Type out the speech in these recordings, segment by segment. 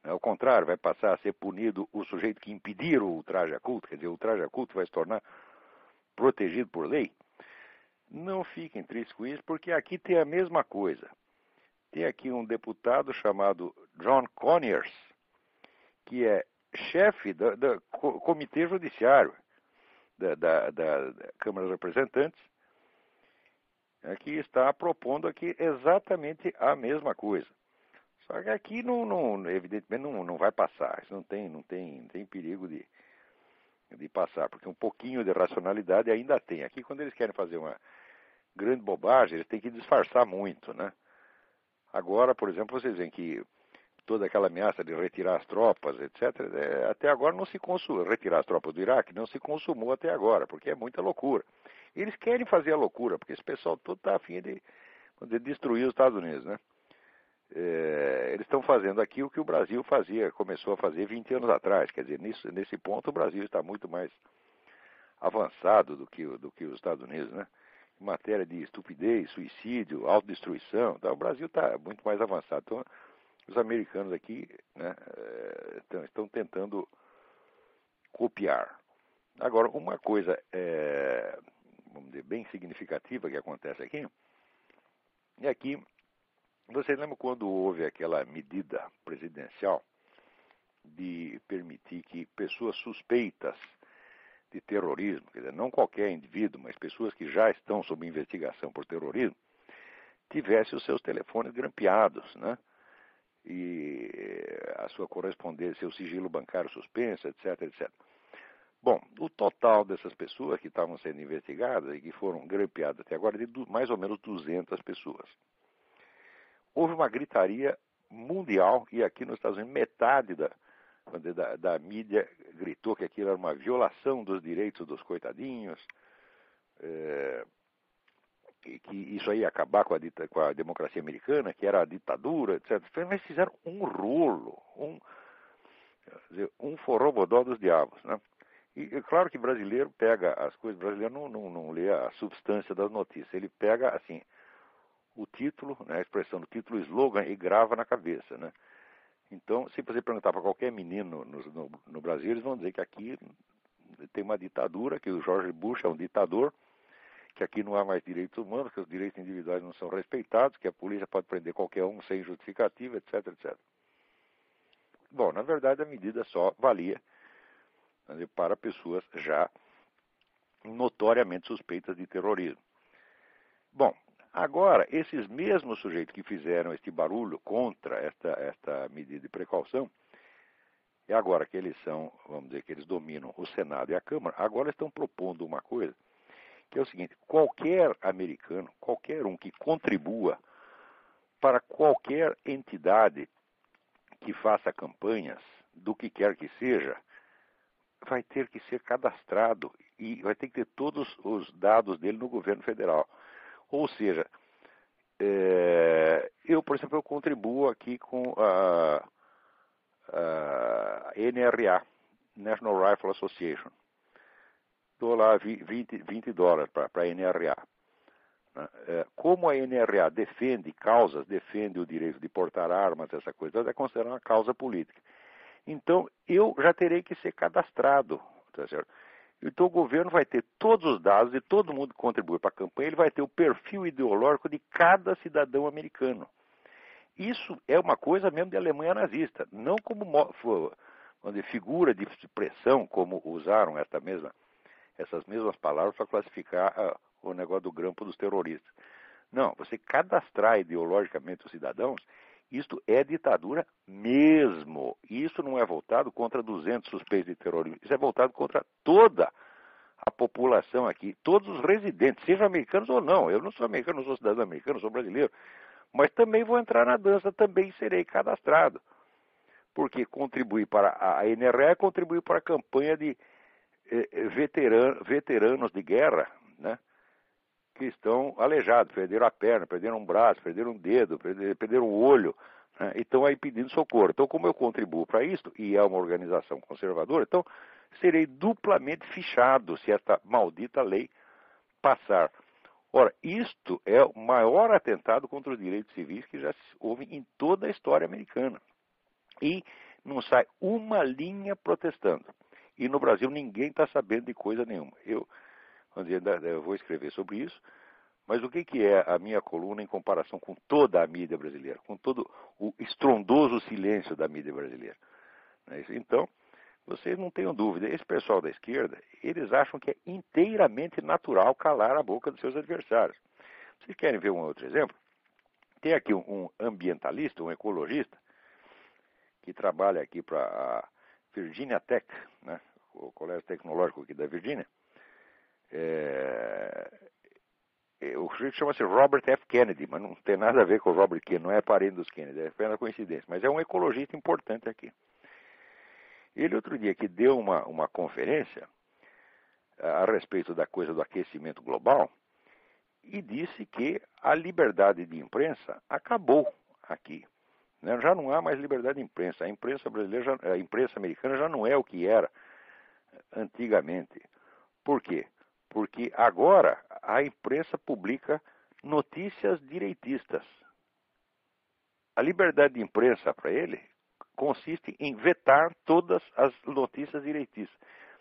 Ao contrário, vai passar a ser punido o sujeito que impedir o ultraje a culto, quer dizer, o ultraje a culto vai se tornar protegido por lei. Não fiquem tristes com isso, porque aqui tem a mesma coisa. Tem aqui um deputado chamado John Conyers, que é chefe do Comitê Judiciário da Câmara dos Representantes, que está propondo aqui exatamente a mesma coisa. Só que aqui, evidentemente, não vai passar. Isso não tem perigo de passar, porque um pouquinho de racionalidade ainda tem. Aqui, quando eles querem fazer uma grande bobagem, eles têm que disfarçar muito, né? Agora, por exemplo, vocês veem que toda aquela ameaça de retirar as tropas, etc., até agora não se consumou. Retirar as tropas do Iraque não se consumou até agora, porque é muita loucura. Eles querem fazer a loucura, porque esse pessoal todo está afim de destruir os Estados Unidos, né? Eles estão fazendo aqui o que o Brasil começou a fazer 20 anos atrás. Quer dizer, nesse ponto o Brasil está muito mais avançado do que os Estados Unidos, né? Em matéria de estupidez, suicídio, autodestruição, tá? O Brasil está muito mais avançado. Então, os americanos aqui, né, estão tentando copiar. Agora, uma coisa, vamos dizer, bem significativa que acontece aqui, é que você lembra quando houve aquela medida presidencial de permitir que pessoas suspeitas de terrorismo, quer dizer, não qualquer indivíduo, mas pessoas que já estão sob investigação por terrorismo, tivessem os seus telefones grampeados, né? E a sua correspondência, seu sigilo bancário suspenso, etc, etc. Bom, o total dessas pessoas que estavam sendo investigadas e que foram grampeadas até agora é de mais ou menos 200 pessoas. Houve uma gritaria mundial e aqui nos Estados Unidos metade da mídia gritou que aquilo era uma violação dos direitos dos coitadinhos, que isso aí ia acabar com a democracia americana, que era a ditadura, etc. Mas fizeram um rolo, um forrobodó dos diabos, né? E é claro que brasileiro pega as coisas, brasileiro não lê a substância das notícias, ele pega, assim, o título, né, a expressão do título, o slogan, e grava na cabeça, né? Então, se você perguntar para qualquer menino no Brasil, eles vão dizer que aqui tem uma ditadura, que o George Bush é um ditador, que aqui não há mais direitos humanos, que os direitos individuais não são respeitados, que a polícia pode prender qualquer um sem justificativa, etc, etc. Bom, na verdade, a medida só valia, né, para pessoas já notoriamente suspeitas de terrorismo. Bom, agora, esses mesmos sujeitos que fizeram este barulho contra esta medida de precaução, e agora que eles são, vamos dizer, que eles dominam o Senado e a Câmara, agora estão propondo uma coisa, que é o seguinte: qualquer americano, qualquer um que contribua para qualquer entidade que faça campanhas, do que quer que seja, vai ter que ser cadastrado e vai ter que ter todos os dados dele no governo federal. Ou seja, eu, por exemplo, eu contribuo aqui com a NRA, National Rifle Association. Dou lá $20 para a NRA. Como a NRA defende causas, defende o direito de portar armas, essa coisa, é considerada uma causa política. Então, eu já terei que ser cadastrado, tá certo? Então, o governo vai ter todos os dados de todo mundo que contribui para a campanha, ele vai ter o perfil ideológico de cada cidadão americano. Isso é uma coisa mesmo de Alemanha nazista, não como figura de pressão, como usaram essas mesmas palavras para classificar o negócio do grampo dos terroristas. Não, você cadastrar ideologicamente os cidadãos, isto é ditadura mesmo. E isso não é voltado contra 200 suspeitos de terrorismo, isso é voltado contra toda a população aqui, todos os residentes, sejam americanos ou não. Eu não sou americano, não sou cidadão americano, sou brasileiro. Mas também vou entrar na dança, também serei cadastrado. Porque contribuir para a NRA é contribuir para a campanha de veteranos de guerra, né, que estão aleijados, perderam a perna, perderam um braço, perderam um dedo, perderam um olho, né, e estão aí pedindo socorro. Então, como eu contribuo para isso, e é uma organização conservadora, então serei duplamente fichado se esta maldita lei passar. Ora, isto é o maior atentado contra os direitos civis que já houve em toda a história americana. E não sai uma linha protestando. E no Brasil ninguém está sabendo de coisa nenhuma. Eu vou escrever sobre isso, mas o que é a minha coluna em comparação com toda a mídia brasileira, com todo o estrondoso silêncio da mídia brasileira? Então, vocês não tenham dúvida, esse pessoal da esquerda, eles acham que é inteiramente natural calar a boca dos seus adversários. Vocês querem ver um outro exemplo? Tem aqui um ambientalista, um ecologista, que trabalha aqui para a Virginia Tech, né, o colégio tecnológico aqui da Virgínia. O sujeito chama-se Robert F. Kennedy, mas não tem nada a ver com o Robert Kennedy, não é parente dos Kennedy, é apenas coincidência. Mas é um ecologista importante aqui. Ele outro dia que deu uma conferência a respeito da coisa do aquecimento global e disse que a liberdade de imprensa acabou aqui. Né? Já não há mais liberdade de imprensa. A imprensa brasileira, a imprensa americana já não é o que era antigamente. Por quê? Porque agora a imprensa publica notícias direitistas. A liberdade de imprensa para ele consiste em vetar todas as notícias direitistas.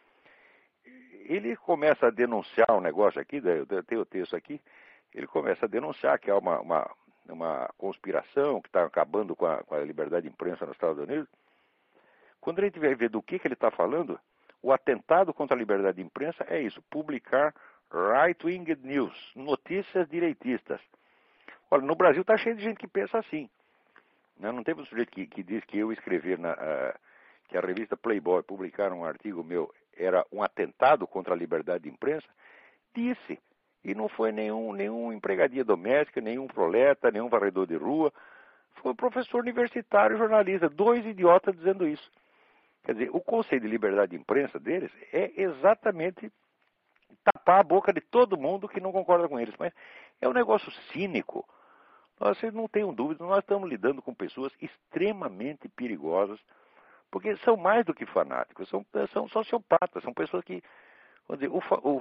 Ele começa a denunciar um negócio aqui, eu tenho o texto aqui, ele começa a denunciar que há uma conspiração que está acabando com a liberdade de imprensa nos Estados Unidos. Quando a gente vai ver do que ele está falando, o atentado contra a liberdade de imprensa é isso, publicar right-wing news, notícias direitistas. Olha, no Brasil está cheio de gente que pensa assim. Não teve um sujeito que diz que eu escrever que a revista Playboy publicar um artigo meu era um atentado contra a liberdade de imprensa? Disse. E não foi nenhum empregadia doméstica, nenhum proleta, nenhum varredor de rua. Foi um professor universitário, jornalista, dois idiotas dizendo isso. Quer dizer, o conceito de liberdade de imprensa deles é exatamente tapar a boca de todo mundo que não concorda com eles. Mas é um negócio cínico. Vocês não tenham dúvida, nós estamos lidando com pessoas extremamente perigosas, porque são mais do que fanáticos, são sociopatas, são pessoas que, vamos dizer,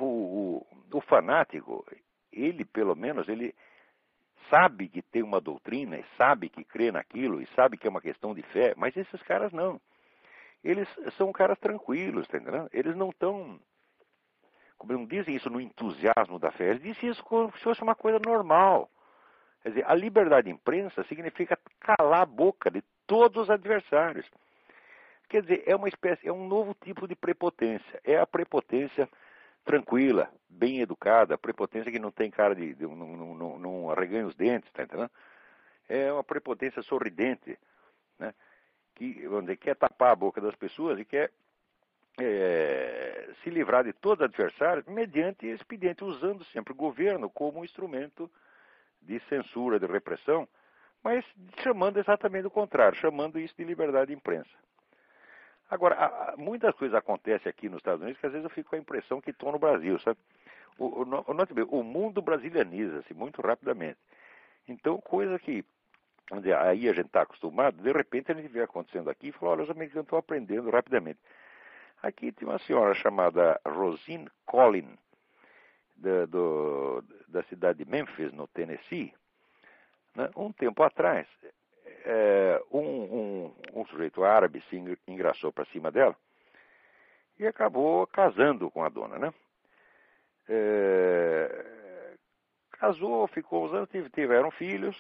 o fanático, ele pelo menos, ele sabe que tem uma doutrina, e sabe que crê naquilo, e sabe que é uma questão de fé, mas esses caras não. Eles são caras tranquilos, tá entendendo? Eles não estão, como não dizem isso no entusiasmo da fé, eles dizem isso como se fosse uma coisa normal. Quer dizer, a liberdade de imprensa significa calar a boca de todos os adversários. Quer dizer, é um novo tipo de prepotência. É a prepotência tranquila, bem educada, a prepotência que não tem cara não arreganha os dentes, tá entendendo? É uma prepotência sorridente, né? Que quer tapar a boca das pessoas e quer se livrar de todos os adversários mediante expediente, usando sempre o governo como um instrumento de censura, de repressão, mas chamando exatamente o contrário, chamando isso de liberdade de imprensa. Agora, muitas coisas acontecem aqui nos Estados Unidos que às vezes eu fico com a impressão que estão no Brasil, sabe? O mundo brasilianiza-se muito rapidamente. Então, coisa que aí a gente está acostumado, de repente a gente vê acontecendo aqui e fala, olha, os americanos estão aprendendo rapidamente. Aqui tem uma senhora chamada Rosine Collin, da cidade de Memphis, no Tennessee, né? Um tempo atrás, um sujeito árabe se engraçou para cima dela e acabou casando com a dona, né? Casou, ficou uns anos, tiveram filhos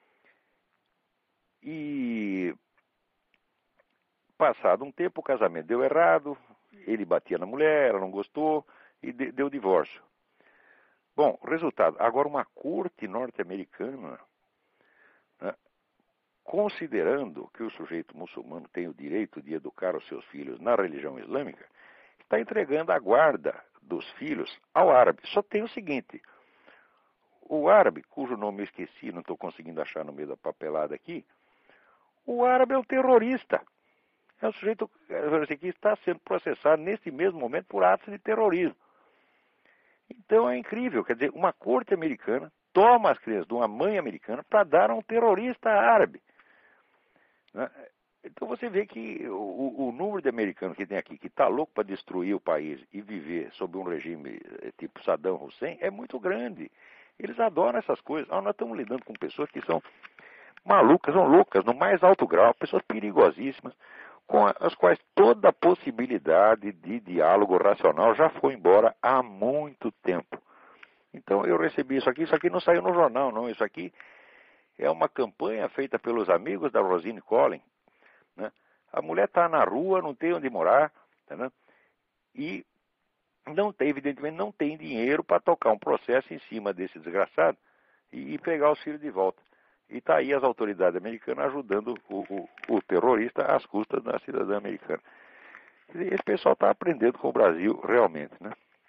e passado um tempo o casamento deu errado, ele batia na mulher, ela não gostou e deu divórcio. Bom, resultado, agora uma corte norte-americana, né, considerando que o sujeito muçulmano tem o direito de educar os seus filhos na religião islâmica, está entregando a guarda dos filhos ao árabe. Só tem o seguinte, o árabe, cujo nome eu esqueci, não estou conseguindo achar no meio da papelada aqui, o árabe é um terrorista. É um sujeito que está sendo processado nesse mesmo momento por atos de terrorismo. Então é incrível, quer dizer, uma corte americana toma as crianças de uma mãe americana para dar a um terrorista árabe. Né? Então você vê que o número de americanos que tem aqui, que está louco para destruir o país e viver sob um regime tipo Saddam Hussein, é muito grande. Eles adoram essas coisas. Nós estamos lidando com pessoas que são malucas, são loucas, no mais alto grau, pessoas perigosíssimas. com as quais toda a possibilidade de diálogo racional já foi embora há muito tempo. Então eu recebi isso aqui não saiu no jornal, não, isso aqui é uma campanha feita pelos amigos da Rosine Collins, né? A mulher está na rua, não tem onde morar, né? E não tem, evidentemente, não tem dinheiro para tocar um processo em cima desse desgraçado e pegar os filhos de volta. E está aí as autoridades americanas ajudando o terrorista às custas da cidadã americana. Esse pessoal está aprendendo com o Brasil realmente, né?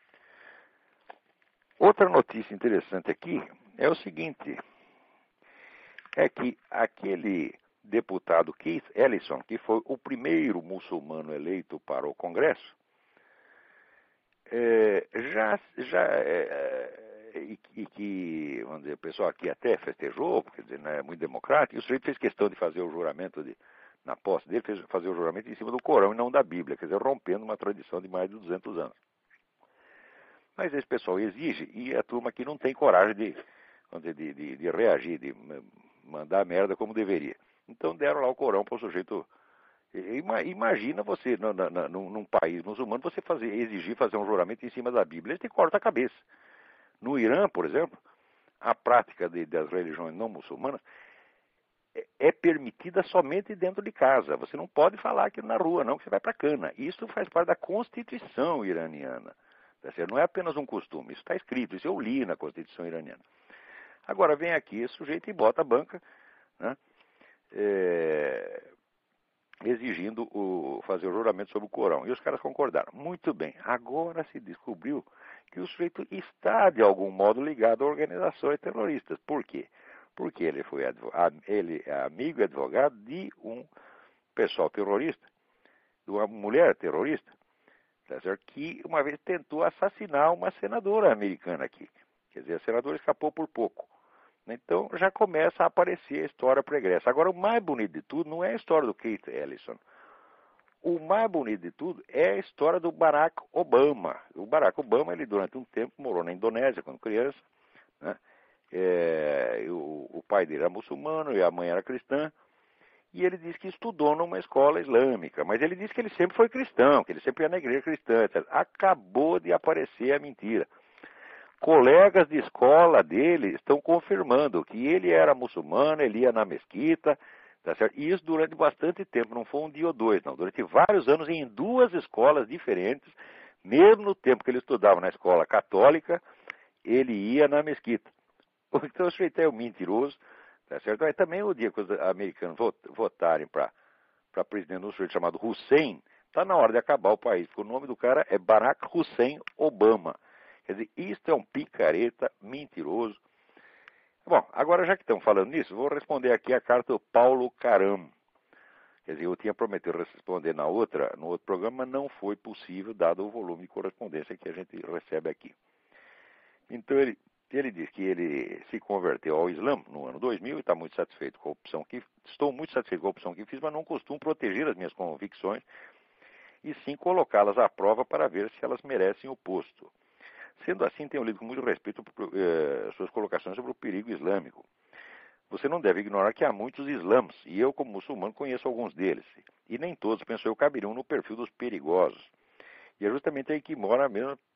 Outra notícia interessante aqui é o seguinte, é que aquele deputado Keith Ellison, que foi o primeiro muçulmano eleito para o Congresso, e que, vamos dizer, o pessoal aqui até festejou, porque dizer, não é muito democrático, e o sujeito fez questão de fazer o juramento, na posse dele, fez fazer o juramento em cima do Corão e não da Bíblia, quer dizer, rompendo uma tradição de mais de 200 anos. Mas esse pessoal exige, e a turma aqui não tem coragem de reagir, de mandar merda como deveria. Então deram lá o Corão para o sujeito. Imagina você, num país muçulmano, você exigir fazer um juramento em cima da Bíblia. Eles te cortam a cabeça. No Irã, por exemplo, a prática das religiões não muçulmanas é permitida somente dentro de casa. Você não pode falar aquilo na rua, não, que você vai para a cana. Isso faz parte da Constituição iraniana. Não é apenas um costume, isso está escrito, isso eu li na Constituição iraniana. Agora vem aqui esse sujeito e bota a banca, né, exigindo fazer o juramento sobre o Corão. E os caras concordaram. Muito bem, agora se descobriu que o sujeito está, de algum modo, ligado a organizações terroristas. Por quê? Porque ele é amigo e advogado de um pessoal terrorista, de uma mulher terrorista, que uma vez tentou assassinar uma senadora americana aqui. Quer dizer, a senadora escapou por pouco. Então já começa a aparecer a história pregressa. Agora, o mais bonito de tudo não é a história do Keith Ellison. O mais bonito de tudo é a história do Barack Obama. O Barack Obama, ele durante um tempo morou na Indonésia quando criança, né? O pai dele era muçulmano e a mãe era cristã. E ele disse que estudou numa escola islâmica, mas ele disse que ele sempre foi cristão, que ele sempre ia na igreja cristã, etc. Acabou de aparecer a mentira. Colegas de escola dele estão confirmando que ele era muçulmano, ele ia na mesquita, tá certo? E isso durante bastante tempo, não foi um dia ou dois, não. Durante vários anos em duas escolas diferentes, mesmo no tempo que ele estudava na escola católica, ele ia na mesquita. Então o sujeito é um mentiroso, tá certo? Mas também o dia que os americanos votarem para presidente, um sujeito chamado Hussein, está na hora de acabar o país, porque o nome do cara é Barack Hussein Obama. Quer dizer, isto é um picareta mentiroso. Bom, agora já que estamos falando nisso, vou responder aqui a carta do Paulo Caram. Quer dizer, eu tinha prometido responder no outro programa, mas não foi possível, dado o volume de correspondência que a gente recebe aqui. Então ele diz que ele se converteu ao Islã no ano 2000 e está muito satisfeito com a opção que... Estou muito satisfeito com a opção que fiz, mas não costumo proteger as minhas convicções e sim colocá-las à prova para ver se elas merecem o posto. Sendo assim, tenho lido com muito respeito suas colocações sobre o perigo islâmico. Você não deve ignorar que há muitos islãs, e eu, como muçulmano, conheço alguns deles. E nem todos, penso eu, caberiam no perfil dos perigosos. E é justamente aí que mora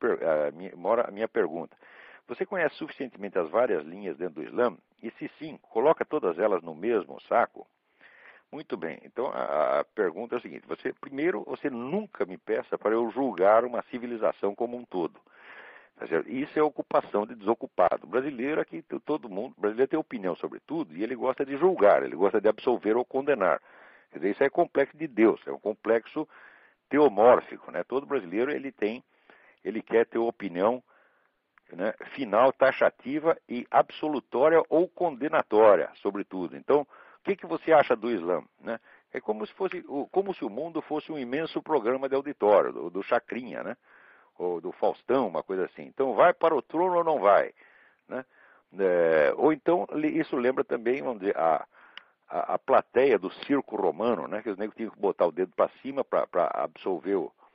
a minha pergunta. Você conhece suficientemente as várias linhas dentro do Islã? E se sim, coloca todas elas no mesmo saco? Muito bem, então a pergunta é a seguinte. Primeiro, você nunca me peça para eu julgar uma civilização como um todo. Isso é ocupação de desocupado. O brasileiro aqui, o brasileiro tem opinião sobre tudo e ele gosta de julgar, ele gosta de absolver ou condenar. Quer dizer, isso é complexo de Deus, é um complexo teomórfico, né? Todo brasileiro ele quer ter opinião, né, final, taxativa e absolutória ou condenatória sobre tudo. Então, o que você acha do Islã, né? É como se o mundo fosse um imenso programa de auditório, do Chacrinha, né? Ou do Faustão, uma coisa assim. Então, vai para o trono ou não vai? Né? Ou então, isso lembra também, vamos dizer, a plateia do circo romano, né? Que os negros tinham que botar o dedo para cima para absolver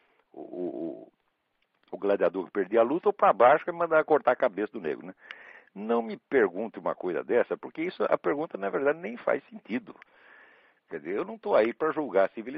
o gladiador que perdia a luta, ou para baixo para mandar cortar a cabeça do negro, né? Não me pergunte uma coisa dessa, porque a pergunta, na verdade, nem faz sentido. Quer dizer, eu não estou aí para julgar a civilização.